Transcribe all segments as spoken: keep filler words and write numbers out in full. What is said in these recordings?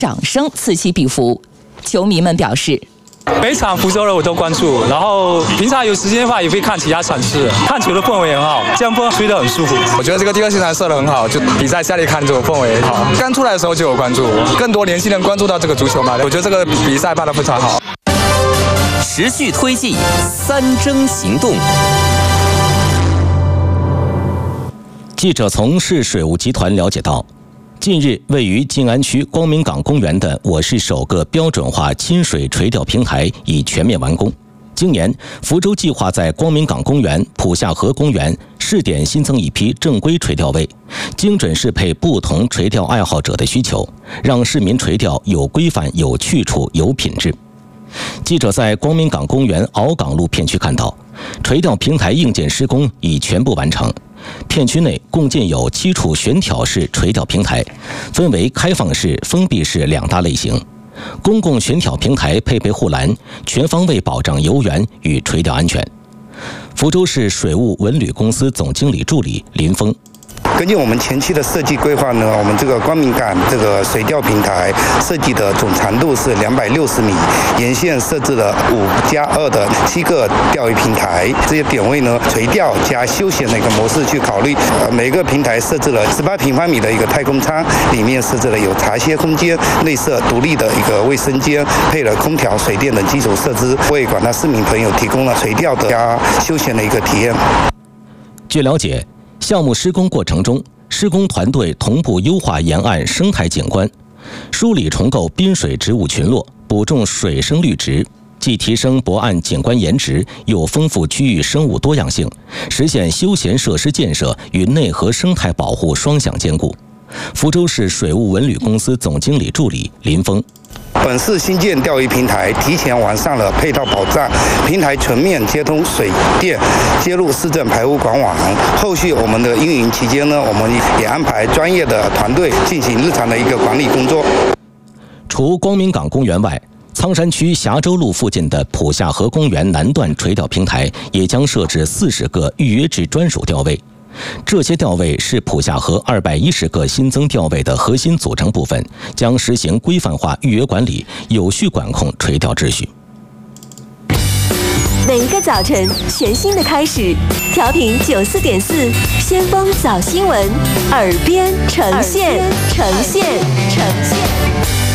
掌声此起彼伏。球迷们表示， 每场福州人我都关注，然后平常有时间的话也会看其他场次，看球的氛围很好，这样风吹得很舒服。 我觉得这个第二现场设得很好，就比赛下里看这种氛围好。刚出来的时候就有关注，更多年轻人关注到这个足球嘛，我觉得这个比赛办得非常好。 持续推进三征行动。 记者从市水务集团了解到，近日位于静安区光明港公园的我市首个标准化亲水垂钓平台已全面完工。今年，福州计划在光明港公园、浦下河公园试点新增一批正规垂钓位，精准适配不同垂钓爱好者的需求，让市民垂钓有规范、有去处、有品质。记者在光明港公园鳌岗路片区看到，垂钓平台硬件施工已全部完成。片区内共建有七处悬挑式垂钓平台，分为开放式、封闭式两大类型。公共悬挑平台配备护栏，全方位保障游园与垂钓安全。福州市水务文旅公司总经理助理林峰。 根据我们前期的设计规划呢，我们这个光明港这个水钓平台设计的总长度是两百六十米，沿线设置了五加二的七个钓鱼平台，这些点位呢垂钓加休闲的一个模式去考虑。呃，每个平台设置了十八平方米的一个太空舱，里面设置了有茶歇空间、内设独立的一个卫生间，配了空调、水电等基础设施，为广大市民朋友提供了垂钓的加休闲的一个体验。 据了解，项目施工过程中，施工团队同步优化沿岸生态景观，梳理重构滨水植物群落，补种水生绿植，既提升泊岸景观颜值，又丰富区域生物多样性，实现休闲设施建设与内河生态保护双向兼顾。福州市水务文旅公司总经理助理林峰。 本市新建钓鱼平台提前完善了配套保障，平台全面接通水电，接入市政排污管网。后续我们的运营期间呢，我们也安排专业的团队进行日常的一个管理工作。 除光明港公园外，苍山区峡州路附近的浦下河公园南段垂钓平台也将设置四十个预约制专属钓位。这些钓位是浦下河二百一十个新增钓位的核心组成部分，将实行规范化预约管理，有序管控垂钓秩序。 每一个早晨，全新的开始。调频九四点四，先锋早新闻，耳边呈现，呈现，呈现。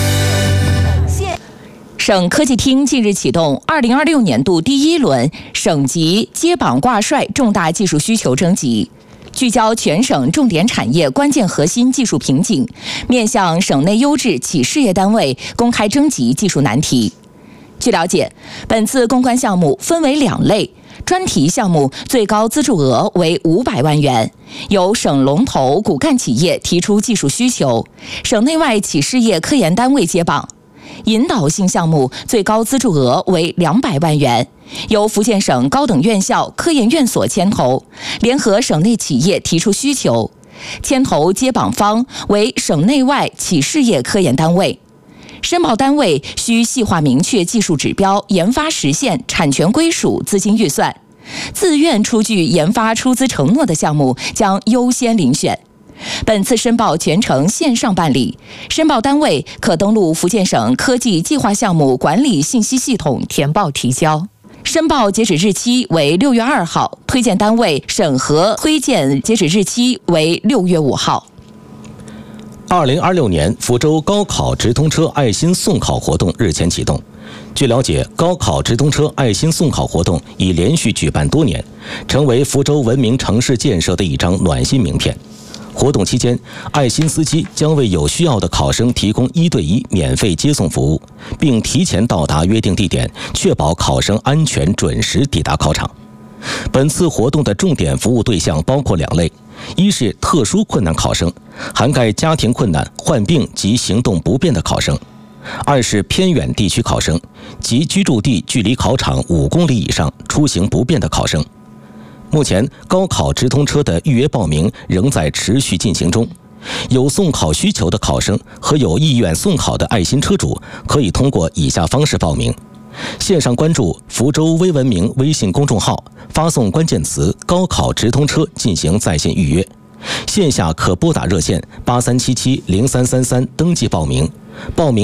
省科技厅近日启动二零二六年度第一轮省级接榜挂帅重大技术需求征集。聚焦全省重点产业关键核心技术瓶颈，面向省内优质企事业单位公开征集技术难题。据了解，本次攻关项目分为两类，专题项目最高资助额为五百万元，由省龙头骨干企业提出技术需求，省内外企事业科研单位接榜。引导性项目最高资助额为两百万元，由福建省高等院校科研院所牵头，联合省内企业提出需求，牵头接榜方为省内外企事业科研单位。申报单位需细化明确技术指标、研发实现、产权归属、资金预算，自愿出具研发出资承诺的项目将优先遴选。本次申报全程线上办理，申报单位可登录福建省科技计划项目管理信息系统填报提交。申报截止日期为六月二号，推荐单位审核推荐截止日期为六月五号。 二零二六年福州高考直通车爱心送考活动日前启动。据了解，高考直通车爱心送考活动已连续举办多年，成为福州文明城市建设的一张暖心名片。活动期间，爱心司机将为有需要的考生提供一对一免费接送服务，并提前到达约定地点，确保考生安全准时抵达考场。本次活动的重点服务对象包括两类，一是特殊困难考生，涵盖家庭困难、患病及行动不便的考生；二是偏远地区考生及居住地距离考场五公里以上、出行不便的考生。目前，高考直通车的预约报名仍在持续进行中。有送考需求的考生和有意愿送考的爱心车主，可以通过以下方式报名：线上关注福州微文明微信公众号，发送关键词“高考直通车”进行在线预约；线下可拨打热线八三七七零三三三登记报名。报名